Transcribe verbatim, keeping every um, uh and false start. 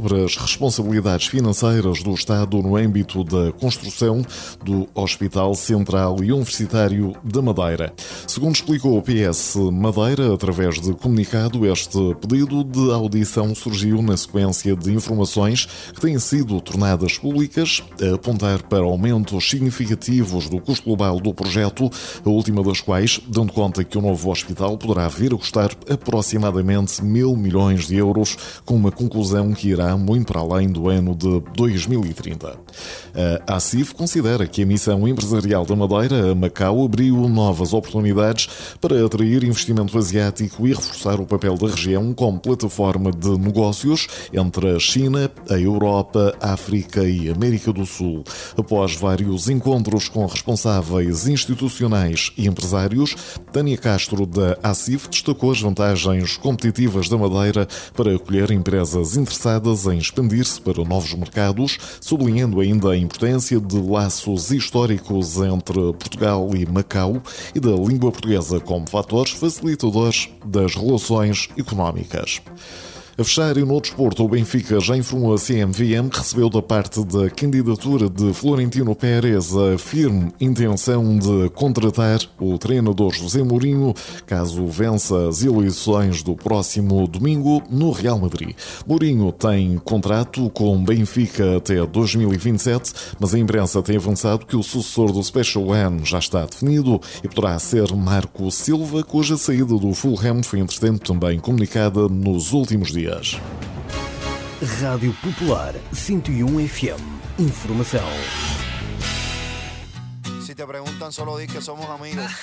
sobre as responsabilidades financeiras do Estado no âmbito da construção do Hospital Central e Universitário da Madeira. Segundo explicou o P S Madeira, através de comunicado, este pedido de audição surgiu na sequência de informações que têm sido tornadas públicas, a apontar para aumentos significativos do custo global do projeto, a última das quais dando conta que o novo hospital poderá vir a custar aproximadamente mil milhões de euros, com uma conclusão que irá muito para além do ano de dois mil e trinta. A ACIF considera que a missão empresarial da Madeira a Macau abriu novas oportunidades para atrair investimento asiático e reforçar o papel da região como plataforma de negócios entre a China, a Europa, a África e a América do Sul. Após vários encontros com responsáveis institucionais e empresários, Tânia Castro, da ACIF, destacou as vantagens competitivas da Madeira para acolher empresas interessadas em expandir-se para novos mercados, sublinhando ainda a importância de laços históricos entre Portugal e Macau e da língua portuguesa como fatores facilitadores das relações económicas. A fechar, e no desporto, o Benfica já informou a C M V M que recebeu da parte da candidatura de Florentino Pérez a firme intenção de contratar o treinador José Mourinho, caso vença as eleições do próximo domingo no Real Madrid. Mourinho tem contrato com o Benfica até dois mil e vinte e sete, mas a imprensa tem avançado que o sucessor do Special One já está definido e poderá ser Marco Silva, cuja saída do Fulham foi, entretanto, também comunicada nos últimos dias. Rádio Popular cento e um F M. Informação. Si te preguntan, solo di que somos amigos.